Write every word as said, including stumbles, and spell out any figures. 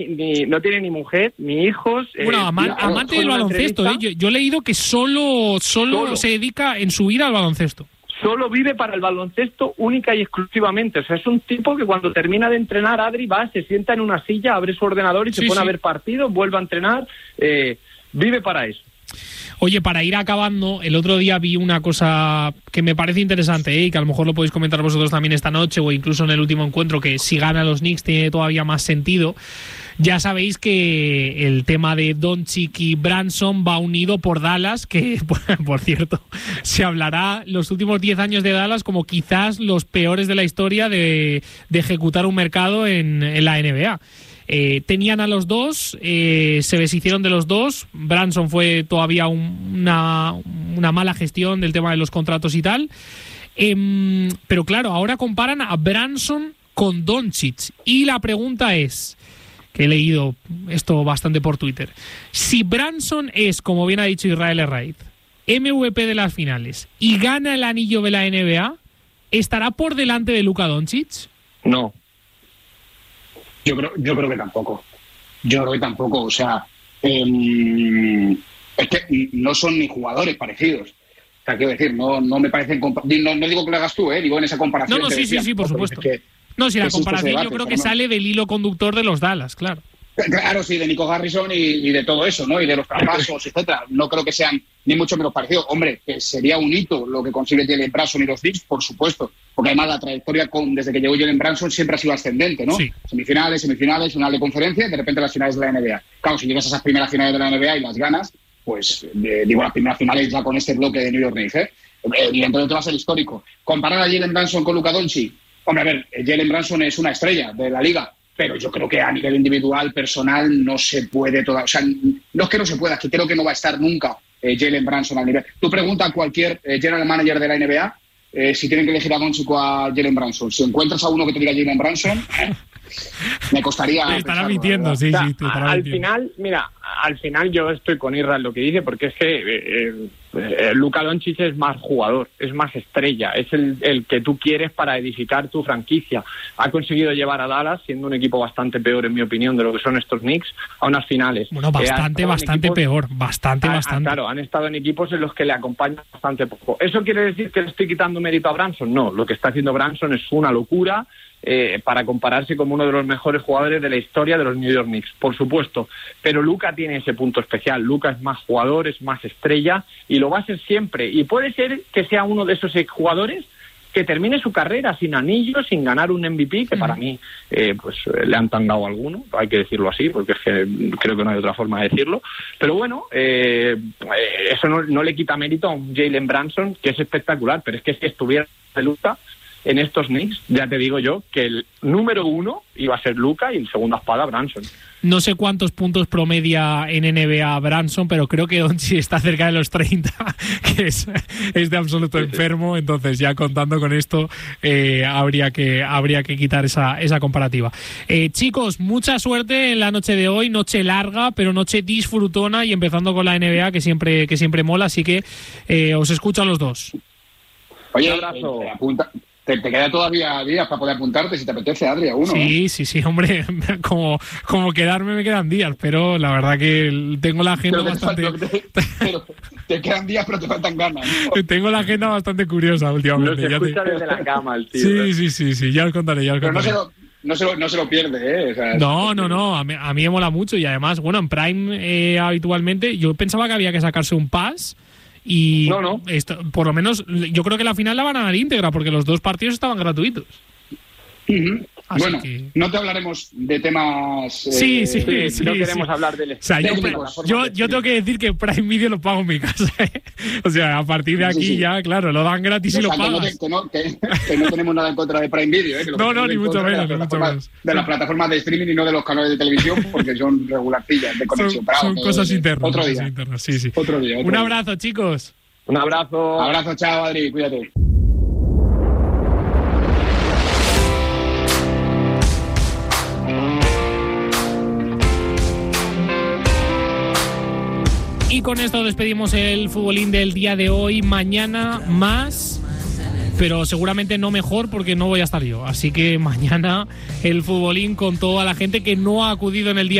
ni, no tiene ni mujer, ni hijos. Bueno, eh, ama- mira, amante del baloncesto, ¿eh? Yo, yo he leído que solo, solo, Solo. se dedica en su vida al baloncesto. Solo vive para el baloncesto única y exclusivamente. O sea, es un tipo que cuando termina de entrenar, Adri va, se sienta en una silla, abre su ordenador y se Sí, pone sí. a ver partidos, vuelve a entrenar. Eh, vive para eso. Oye, para ir acabando, el otro día vi una cosa que me parece interesante, ¿eh? Y que a lo mejor lo podéis comentar vosotros también esta noche o incluso en el último encuentro, que si ganan los Knicks tiene todavía más sentido. Ya sabéis que el tema de Doncic y Brunson va unido por Dallas, que, por cierto, se hablará los últimos diez años de Dallas como quizás los peores de la historia de, de ejecutar un mercado en, en la N B A. Eh, tenían a los dos, eh, se deshicieron de los dos. Brunson fue todavía un, una, una mala gestión del tema de los contratos y tal. Eh, pero claro, ahora comparan a Brunson con Doncic. Y la pregunta es, que he leído esto bastante por Twitter, si Brunson es, como bien ha dicho Israel Herraiz, M V P de las finales y gana el anillo de la N B A, ¿estará por delante de Luka Doncic? No. Yo creo, yo creo que tampoco. Yo creo que tampoco. O sea, eh, es que no son ni jugadores parecidos. O sea, quiero decir, no, no me parecen... Compa- no, no digo que lo hagas tú, ¿eh? Digo en esa comparación. No, no, te sí, decía, sí, sí, por porque supuesto. es que- No, si la existe ese comparación debate, yo creo o que sea, no- sale del hilo conductor de los Dallas, claro. Claro, sí, de Nico Harrison y, y de todo eso, ¿no? Y de los traspasos, etcétera. No creo que sean ni mucho menos parecidos. Hombre, que sería un hito lo que consigue Jalen Brunson y los Knicks, por supuesto. Porque además la trayectoria con, desde que llegó Jalen Brunson siempre ha sido ascendente, ¿no? Sí. Semifinales, semifinales, final de conferencia y de repente las finales de la N B A. Claro, si llegas a esas primeras finales de la N B A y las ganas, pues eh, digo las primeras finales ya con este bloque de New York Knicks, ¿eh? Evidentemente va a ser histórico. Comparar a Jalen Brunson con Luka Doncic, hombre, a ver, Jalen Brunson es una estrella de la liga, pero yo creo que a nivel individual, personal, no se puede toda, o sea, no es que no se pueda, es que creo que no va a estar nunca eh, Jalen Brunson al nivel. Tú preguntas a cualquier eh, general manager de la N B A eh, si tienen que elegir a Doncic o a Jalen Brunson. Si encuentras a uno que te diga Jalen Brunson, eh, me costaría... Te estará pensarlo, mintiendo, la sí, O sea, sí, te estará al mintiendo. final, mira, al final yo estoy con Irra en lo que dice, porque es que eh, eh, Luka Doncic es más jugador, es más estrella, es el, el que tú quieres para edificar tu franquicia. Ha conseguido llevar a Dallas, siendo un equipo bastante peor, en mi opinión, de lo que son estos Knicks, a unas finales. Bueno, Eh, ha bastante, estado en bastante equipos- peor, bastante, Ah, ah, bastante. Claro, han estado en equipos en los que le acompaña bastante poco. ¿Eso quiere decir que le estoy quitando mérito a Brunson? No, lo que está haciendo Brunson es una locura eh, para compararse como uno de los mejores jugadores de la historia de los New York Knicks, por supuesto. Pero Luka tiene ese punto especial. Luka es más jugador, es más estrella y lo va a ser siempre. Y puede ser que sea uno de esos jugadores que termine su carrera sin anillo, sin ganar un M V P, que para mí eh, pues eh, le han tangado a alguno, hay que decirlo así, porque es que creo que no hay otra forma de decirlo. Pero bueno, eh, eh, eso no, no le quita mérito a un Jalen Brunson, que es espectacular, pero es que si estuviera de Luka en estos Knicks, ya te digo yo que el número uno iba a ser Luka y el segunda espada Brunson. No sé cuántos puntos promedia en N B A Brunson, pero creo que Doncic está cerca de los treinta, que es, es de absoluto enfermo. Entonces, ya contando con esto, eh, habría que habría que quitar esa, esa comparativa. Eh, chicos, mucha suerte en la noche de hoy, noche larga, pero noche disfrutona y empezando con la N B A, que siempre, que siempre mola, así que eh, os escucho a los dos. Oye, Un abrazo. eh, apunta, te, te queda todavía días para poder apuntarte si te apetece, Adri, a uno. Sí, ¿eh? sí, sí, hombre, como, como quedarme me quedan días, pero la verdad que tengo la agenda Pero te, bastante... te- pero te quedan días, pero te faltan ganas, ¿no? Tengo la agenda bastante curiosa últimamente. Nos ya te- escucha desde la cama el tío. Sí, sí, sí, sí, ya os contaré, ya os Pero no contaré. se lo, no se lo, no se lo pierde, ¿eh? O sea, No, no, no, a mí, a mí me mola mucho y además, bueno, en Prime eh, habitualmente yo pensaba que había que sacarse un pass y No, no. esto, por lo menos yo creo que la final la van a dar íntegra porque los dos partidos estaban gratuitos. Ujú. Así Bueno, que- no te hablaremos de temas... eh, Sí, sí, Sí, sí, no sí. queremos hablar del... O sea, yo, técnicos, yo, yo tengo que decir que Prime Video lo pago en mi casa. ¿eh? O sea, a partir de Sí, aquí sí. ya, claro, lo dan gratis y O lo sea, que no, pagas. te- que, no, que, que no tenemos nada en contra de Prime Video, ¿eh? Que lo que No, no, tenemos ni en mucho contra menos, de ni las mucho plataformas- menos. De las plataformas de streaming y no de los canales de televisión, porque son regularcillas de Son, conexión. Pero, son eh, cosas internas. Otro cosas día. internas, sí, sí. Otro día. otro Un día. abrazo, chicos. Un abrazo. Abrazo, chao, Adri, cuídate. Y con esto despedimos el futbolín del día de hoy. Mañana más. pero seguramente no mejor porque no voy a estar yo. Así que mañana el futbolín con toda la gente que no ha acudido en el día